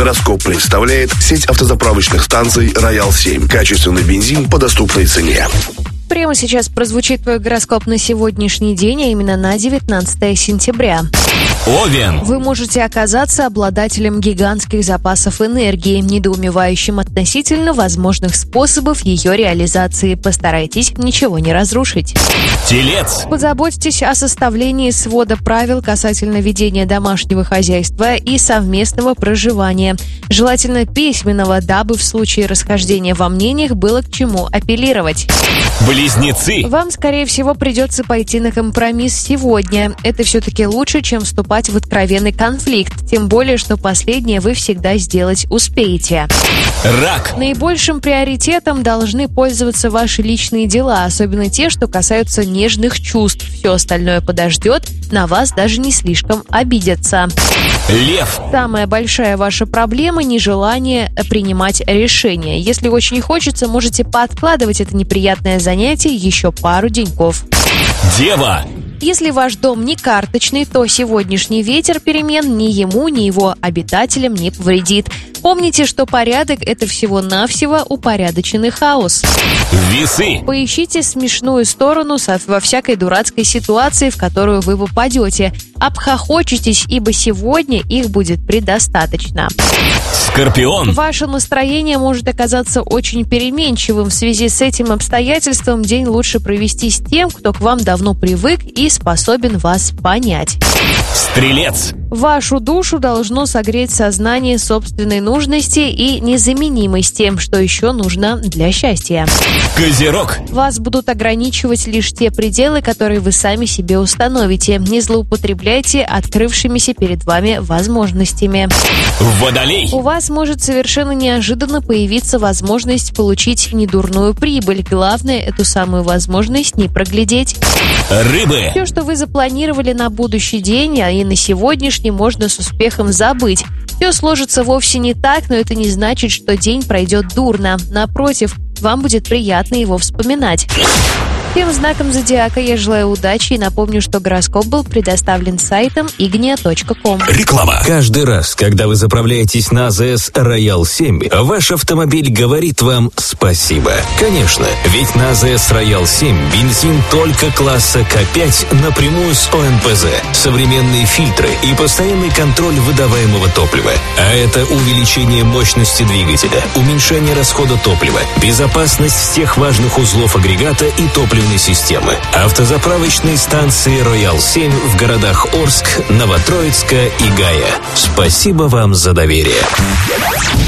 Гороскоп представляет сеть автозаправочных станций «Роял-7». Качественный бензин по доступной цене. Прямо сейчас прозвучит твой гороскоп на сегодняшний день, а именно на 19 сентября. Овен. Вы можете оказаться обладателем гигантских запасов энергии, недоумевающим относительно возможных способов ее реализации. Постарайтесь ничего не разрушить. Телец. Позаботьтесь о составлении свода правил касательно ведения домашнего хозяйства и совместного проживания. Желательно письменного, дабы в случае расхождения во мнениях было к чему апеллировать. Близнецы. Вам, скорее всего, придется пойти на компромисс сегодня. Это все-таки лучше, чем вступать в откровенный конфликт. Тем более, что последнее вы всегда сделать успеете. Рак. Наибольшим приоритетом должны пользоваться ваши личные дела, особенно те, что касаются нежных чувств. Все остальное подождет, на вас даже не слишком обидятся. Лев. Самая большая ваша проблема – нежелание принимать решения. Если очень хочется, можете пооткладывать это неприятное занятие еще пару деньков. Дева. Если ваш дом не карточный, то сегодняшний ветер перемен ни ему, ни его обитателям не повредит. Помните, что порядок – это всего-навсего упорядоченный хаос. Весы. Поищите смешную сторону во всякой дурацкой ситуации, в которую вы попадете. Обхохочетесь, ибо сегодня их будет предостаточно. Скорпион. Ваше настроение может оказаться очень переменчивым. В связи с этим обстоятельством день лучше провести с тем, кто к вам давно привык и способен вас понять. Стрелец. Вашу душу должно согреть сознание собственной нужности и незаменимости, что еще нужно для счастья. Козерог. Вас будут ограничивать лишь те пределы, которые вы сами себе установите. Не злоупотребляйте открывшимися перед вами возможностями. Водолей. У вас может совершенно неожиданно появиться возможность получить недурную прибыль. Главное, эту самую возможность не проглядеть. Рыбы. Все, что вы запланировали на будущий день, а и на сегодняшний, можно с успехом забыть. Все сложится вовсе не так, но это не значит, что день пройдет дурно. Напротив, вам будет приятно его вспоминать. Всем знаком зодиака я желаю удачи и напомню, что гороскоп был предоставлен сайтом ignia.com. Реклама. Каждый раз, когда вы заправляетесь на АЗС «Роял-7», ваш автомобиль говорит вам спасибо. Конечно, ведь на АЗС «Роял-7» бензин только класса К5 напрямую с ОМПЗ, современные фильтры и постоянный контроль выдаваемого топлива. А это увеличение мощности двигателя, уменьшение расхода топлива, безопасность всех важных узлов агрегата и топливной системы. Автозаправочные станции «Роял-7» в городах Орск, Новотроицка и Гая. Спасибо вам за доверие.